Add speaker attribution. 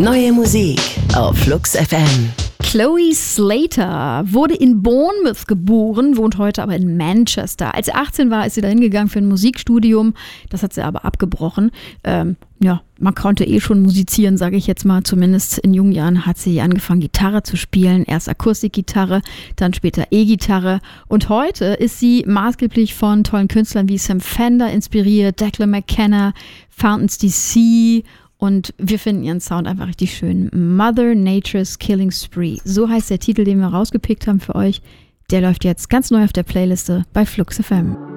Speaker 1: Neue Musik auf Flux FM.
Speaker 2: Chloe Slater wurde in Bournemouth geboren, wohnt heute aber in Manchester. Als sie 18 war, ist sie dahin gegangen für ein Musikstudium. Das hat sie aber abgebrochen. Man konnte schon musizieren, sage ich jetzt mal. Zumindest in jungen Jahren hat sie angefangen, Gitarre zu spielen. Erst Akustikgitarre, dann später E-Gitarre. Und heute ist sie maßgeblich von tollen Künstlern wie Sam Fender inspiriert, Declan McKenna, Fountains DC. Und wir finden ihren Sound einfach richtig schön. Mother Nature's Killing Spree. So heißt der Titel, den wir rausgepickt haben für euch. Der läuft jetzt ganz neu auf der Playliste bei Flux FM.